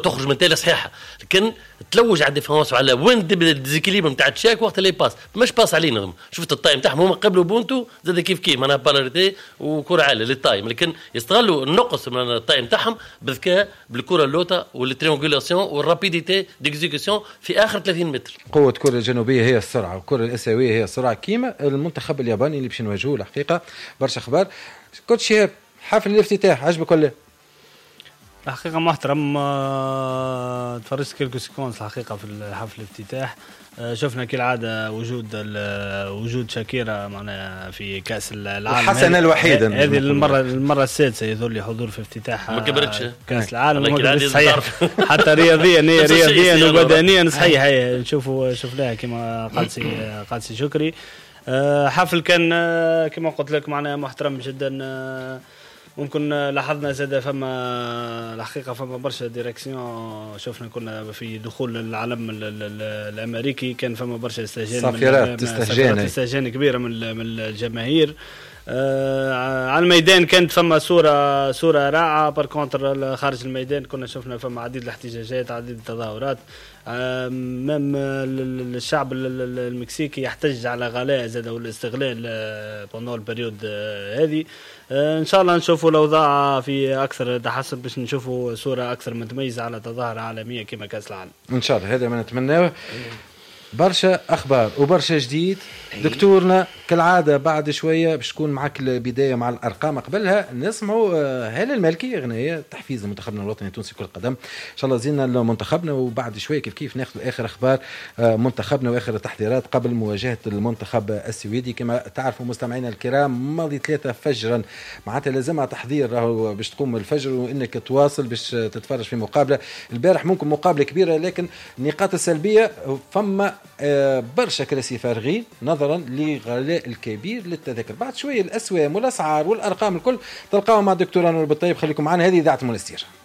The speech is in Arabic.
تخرج من تالي صحيحه، لكن تلوج على الديفونس وعلى وين الديزيكيليبر نتاع تشاك وقت اللي باس مش باس علينا. شفت التايم تاعهم هما قبلوا بونتو زاد كيف معناها بالاريتي وكره عاليه للتايم، لكن يستغلوا النقص من التايم تاعهم بذكاء بالكره اللوطه والتريونغولاسيون والرابيديتي ديكزيكسيون في اخر 30 متر. قوه الكره الجنوبيه هي السرعه، والكره الاسيويه هي السرعه، كيما المنتخب الياباني اللي باش نواجهوه الحقيقه. برشا اخبار. كنت شهاب حفل الافتتاح عجبك ولا؟ الحقيقة محترم. تفرجت كيلكو سيكونس الحقيقة في حفل الافتتاح. شفنا كالعادة وجود شاكيرا معنا في كأس العالم. الحسنة الوحيدة هذه المرة السادسة يظهر لي حضور في افتتاح ما كبرتش كأس العالم. صحيح حتى رياضيا وبدنيا صحيح. شفناها كما قال سي شكري. حفل كان كما قلت لك معنا محترم جدا. ممكن لاحظنا زاد فما الحقيقه فما برشا ديريكسيون. شفنا كنا في دخول العلم الامريكي كان فما برشا استهجان كبيره من الجماهير. على الميدان كانت فما صوره رائعه. بار كونتر خارج الميدان كنا شفنا فما عديد الاحتجاجات عديد التظاهرات. الشعب المكسيكي يحتج على غلاء زاد والاستغلال بونو البريود هذه. ان شاء الله نشوفوا الاوضاع في اكثر تحسن باش نشوفوا صوره اكثر متميزه على تظاهره عالميه كما كاس العالم ان شاء الله. هذا ما نتمناه. برشا اخبار وبرشا جديد. دكتورنا كالعاده بعد شويه باش تكون معك البدايه مع الارقام. قبلها نسمعوا هالة المالكي اغنيه تحفيز منتخبنا الوطني التونسي كره القدم. ان شاء الله زينا منتخبنا، وبعد شويه كيف ناخذ اخر اخبار منتخبنا واخر التحضيرات قبل مواجهه المنتخب السويدي. كما تعرفوا مستمعينا الكرام ماضي 3 فجرا معناتها لازمها تحضير راهو باش تقوم الفجر وانك تواصل باش تتفرج في مقابله. البارح ممكن مقابله كبيره، لكن النقاط السلبيه فما برشا كراسي فارغين نظرا لغلاء الكبير للتذاكر. بعد شويه الاسوام والاسعار والارقام الكل تلقاهم مع الدكتور انور بالطيب. خليكم معنا، هذه اذاعه منستير.